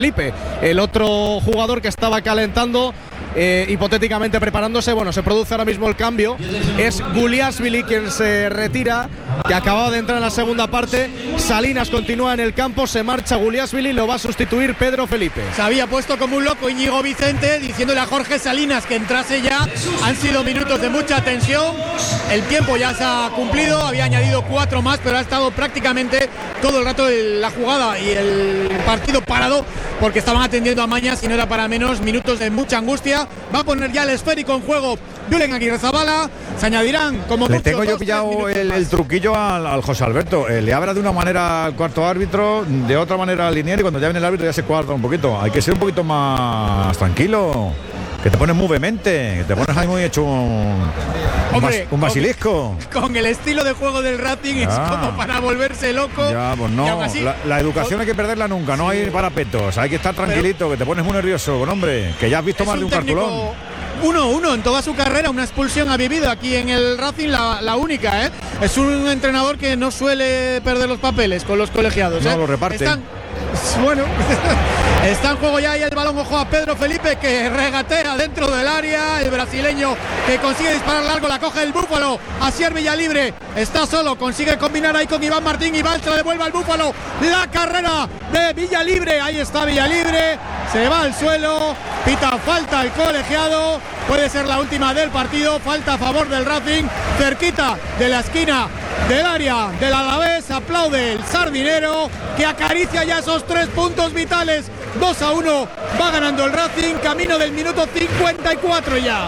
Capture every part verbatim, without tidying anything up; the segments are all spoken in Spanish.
Felipe, el otro jugador que estaba calentando, eh, hipotéticamente preparándose. Bueno, se produce ahora mismo el cambio. Es Guliashvili quien se retira, que acababa de entrar en la segunda parte. Salinas continúa en el campo, se marcha Guliashvili, lo va a sustituir Pedro Felipe. Se había puesto como un loco Íñigo Vicente diciéndole a Jorge Salinas que entrase ya. Han sido minutos de mucha tensión, el tiempo ya se ha cumplido, había añadido cuatro más, pero ha estado prácticamente todo el rato la jugada y el partido parado porque estaban atendiendo a Mañas y no era para menos. Minutos de mucha angustia. Va a poner ya el esférico en juego Julen Aguirrezabala. Se añadirán como Le mucho, tengo yo dos, pillado el, el truquillo al, al José Alberto. Eh, le habla de una manera al cuarto árbitro, de otra manera al linier, y cuando ya viene el árbitro ya se cuarta un poquito. Hay que ser un poquito más tranquilo. Que te pones muy vehemente, que te pones ahí muy hecho un, Hombre, un basilisco. Con, con el estilo de juego del Racing es Ah. como para volverse loco. Ya, pues no. Así, la, la educación hay que perderla nunca, no hay parapetos. Hay que estar tranquilito, que te pones muy nervioso, buen hombre. Que ya has visto más de un cartulón. uno uno en toda su carrera, una expulsión ha vivido aquí en el Racing, la, la única, ¿eh? Es un entrenador que no suele perder los papeles con los colegiados. No, ¿eh? lo reparte. Están, bueno, está en juego ya y el balón, ojo a Pedro Felipe que regatea dentro del área. El brasileño que consigue disparar largo, la coge el Búfalo. Asier Villalibre está solo, consigue combinar ahí con Iván Martín. Iván se la devuelve al Búfalo. La carrera de Villalibre, ahí está Villalibre. Se va al suelo, pita falta el colegiado. Puede ser la última del partido. Falta a favor del Racing, cerquita de la esquina del área del Alavés. Aplaude el Sardinero que acaricia ya esos tres puntos vitales. Dos a uno va ganando el Racing, camino del minuto cincuenta y cuatro ya.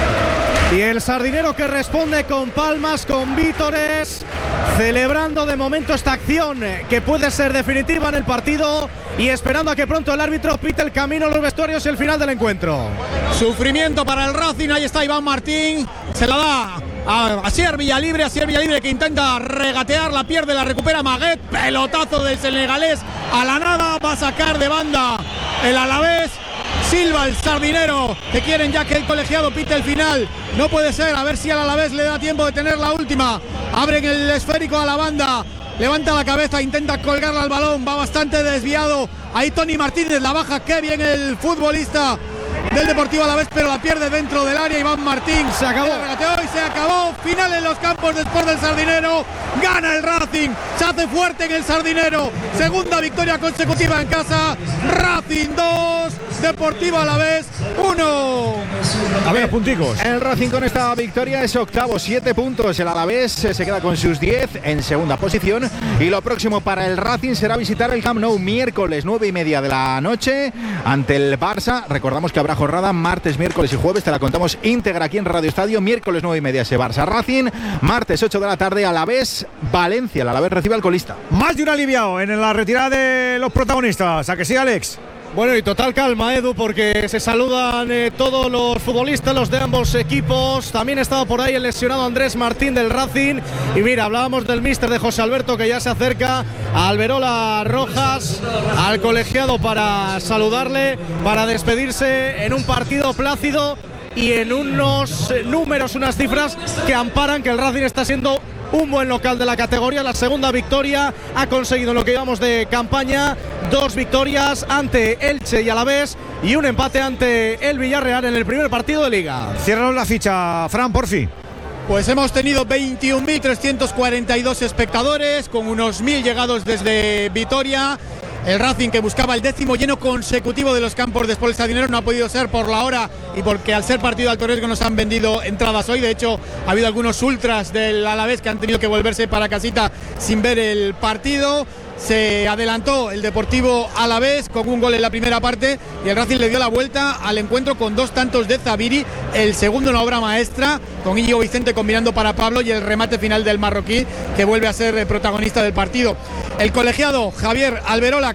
Y el Sardinero que responde con palmas, con vítores, celebrando de momento esta acción que puede ser definitiva en el partido y esperando a que pronto el árbitro pite el camino a los vestuarios y el final del encuentro. Sufrimiento para el Racing, ahí está Iván Martín, se la da a Asier Villalibre, Asier Villalibre que intenta regatear, la pierde, la recupera Maguet, pelotazo del senegalés a la nada, va a sacar de banda el Alavés. Silva el Sardinero, que quieren ya que el colegiado pite el final. No puede ser, a ver si al Alavés le da tiempo de tener la última. Abren el esférico a la banda, levanta la cabeza, intenta colgarla al balón, va bastante desviado. Ahí Tony Martínez la baja, qué bien el futbolista del Deportivo Alavés, pero la pierde dentro del área. Iván Martín se acabó. Regateó y se acabó. Final en los campos de Sport del Sardinero. Gana el Racing, se hace fuerte en el Sardinero. Segunda victoria consecutiva en casa. Racing dos, Deportivo Alavés uno. A ver, punticos. El Racing con esta victoria es octavo, siete puntos. El Alavés se queda con sus diez en segunda posición. Y lo próximo para el Racing será visitar el Camp Nou miércoles nueve y media de la noche ante el Barça. Recordamos que habrá jornada martes, miércoles y jueves. Te la contamos íntegra aquí en Radio Estadio. Miércoles nueve y media ese Barça Racing. Martes ocho de la tarde Alavés Valencia. El Alavés recibe al colista. Más de un aliviado en la retirada de los protagonistas. ¿A que sí, Alex? Bueno, y total calma, Edu, porque se saludan eh, todos los futbolistas, los de ambos equipos. También estaba por ahí el lesionado Andrés Martín del Racing. Y mira, hablábamos del míster de José Alberto, que ya se acerca a Alberola Rojas, al colegiado, para saludarle, para despedirse en un partido plácido y en unos eh, números, unas cifras que amparan que el Racing está siendo un buen local de la categoría. La segunda victoria ha conseguido en lo que llevamos de campaña, dos victorias ante Elche y Alavés y un empate ante el Villarreal en el primer partido de Liga. Ciérranos la ficha, Fran, por fin. Pues hemos tenido veintiún mil trescientos cuarenta y dos espectadores, con unos mil llegados desde Vitoria. El Racing, que buscaba el décimo lleno consecutivo de los campos de Sport Sardinero, no ha podido ser por la hora y porque al ser partido de alto riesgo nos han vendido entradas hoy. De hecho, ha habido algunos ultras del Alavés que han tenido que volverse para casita sin ver el partido. Se adelantó el Deportivo Alavés con un gol en la primera parte y el Racing le dio la vuelta al encuentro con dos tantos de Zabiri, el segundo una obra maestra, con Íñigo Vicente combinando para Pablo, y el remate final del marroquí, que vuelve a ser el protagonista del partido. El colegiado Javier Alberola,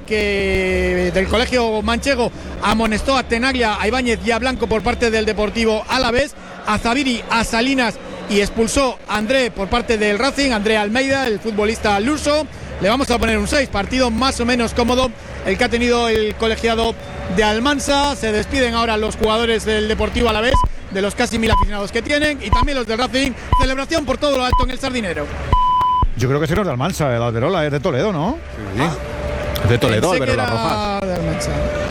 que del colegio manchego, amonestó a Tenaglia, a Ibáñez y a Blanco por parte del Deportivo Alavés, a Zabiri, a Salinas, y expulsó a André por parte del Racing, André Almeida, el futbolista luso. Le vamos a poner un seis, partido más o menos cómodo el que ha tenido el colegiado de Almansa. Se despiden ahora los jugadores del Deportivo Alavés, de los casi mil aficionados que tienen, y también los del Racing. Celebración por todo lo alto en el Sardinero. Yo creo que ese no es de Almansa, el Alberola es de Toledo, ¿no? Sí. Ah, de Toledo, Pensé que Alberola era Rojas. de Almansa.